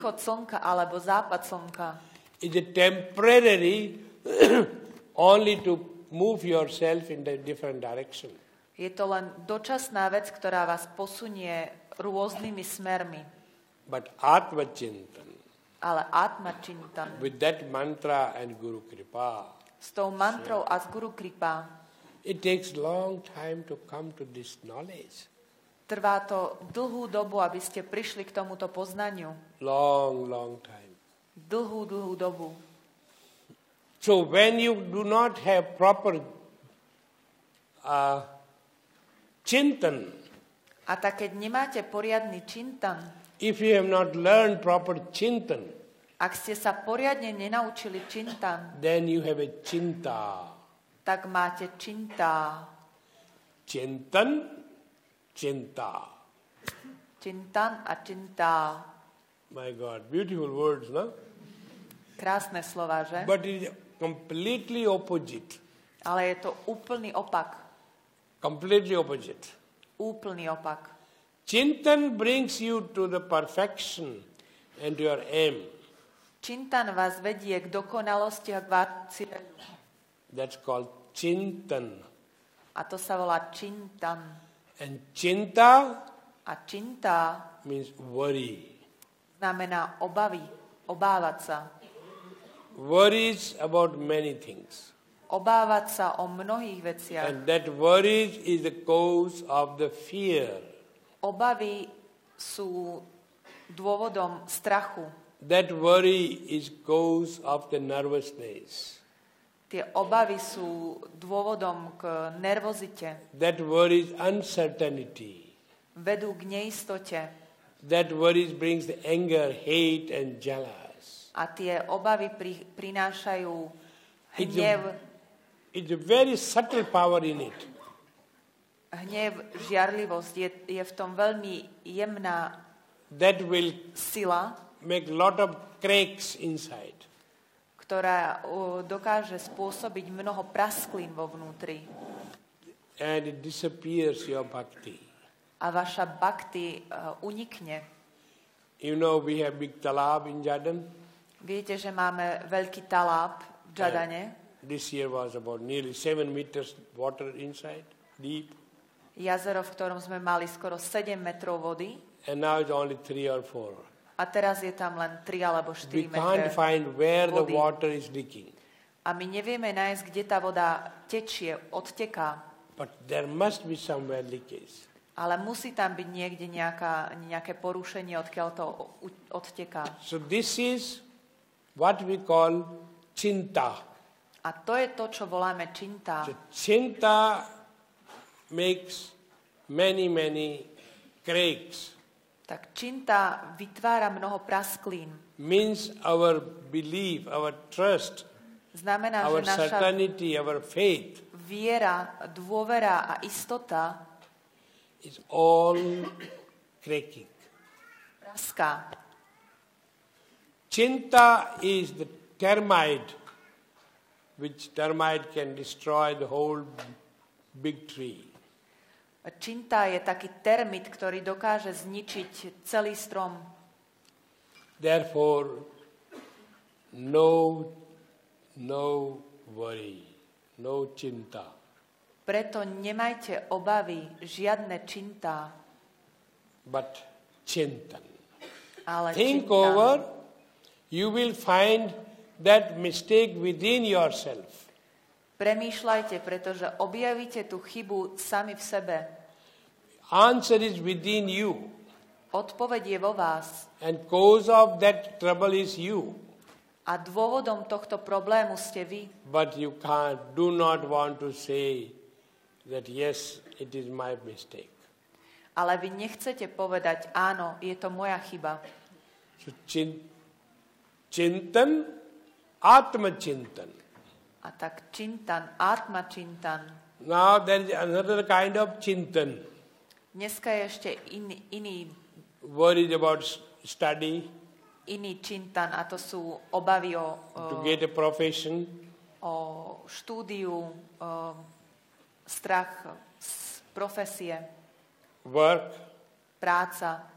východ slnka alebo západ slnka is a temporary only to move yourself in a different direction. je to len dočasná vec, ktorá vás posunie rôznymi smermi. But Atma Chintan, Ale Atma Chintan, with that mantra and Guru Kripa, s tou mantrou a s Guru Kripa, it takes long time to come to this knowledge. trvá to dlhú dobu, aby ste prišli k tomuto poznaniu. Long time. Dlhú dobu. So when you do not have proper Chintan, A tak keď nemáte poriadny Chintan, if you have not learned proper Chintan, ak ste sa poriadne nenaučili Chintan, then you have a Chinta. tak máte Chinta. Chintan, Chinta. Chintan a Chinta. My God, beautiful words, no? Krásne slova, že? But it is completely opposite. Ale je to úplný opak. Completely opposite. Úplný opak. Chintan brings you to the perfection and to your aim. Chintan vás vedie k dokonalosti a k vášmu cieľu. That's called Chintan. A to sa volá Chintan. And Chinta A Chinta means worry. znamená obavy, obávať sa. Worries about many things. Obávať sa o mnohých veciach. And that worries is the cause of the fear. Obavy sú dôvodom strachu. That worry is cause of the nervousness. Tie obavy sú dôvodom k nervozite. That worry is uncertainty. Vedú k neistote. That worry brings the anger, hate and jealous. A tie obavy prinášajú hnev. It's a very subtle power in it. Hnev, žiarlivosť je v tom veľmi jemná That will sila, make lot of cracks inside. ktorá dokáže spôsobiť mnoho prasklín vo vnútri. And it disappears your bhakti. A vaša bhakti unikne. You know we have big talab in Jordan. Viete, že máme veľký taláb v Jadane. This year was about nearly 7 meters water inside, deep. Jazero, v ktorom sme mali skoro 7 metrov vody. And now it's only 3 or 4. A teraz je tam len 3 alebo 4 We metre can't find where the vody. water is leaking. A my nevieme nájsť, kde tá voda tečie, odteká. But there must be somewhere leakage. Ale musí tam byť niekde nejaké porušenie, odkiaľ to odteká. So this is what we call Chinta. A to je to, čo voláme Chinta. So Chinta makes many cracks. Tak Chinta vytvára mnoho prasklín. Means our belief, our trust, Znamená, our že naša certainty, our faith viera, dôvera a istota is all cracking. praská. Chinta is the termite, which termite can destroy the whole big tree. Chinta je taký termit, ktorý dokáže zničiť celý strom. Therefore, no worry, no chinta. Preto nemajte obavy, žiadne Chinta, But chintan. ale Think Chinta. over, you will find that mistake within yourself. Premýšľajte, pretože objavíte tú chybu sami v sebe. Answer is within you. Odpoveď je vo vás. And cause of that trouble is you. A dôvodom tohto problému ste vy. But you do not want to say that yes, it is my mistake. Ale vy nechcete povedať, áno, je to moja chyba. So chintan, atma chintan. A tak Chintan, Atma Chintan. Now there is another kind of chintan. Dneska je ešte iný Worried about study, Chintan, a to sú obavy to get a profession, o štúdiu, strach z profesie, work, práca,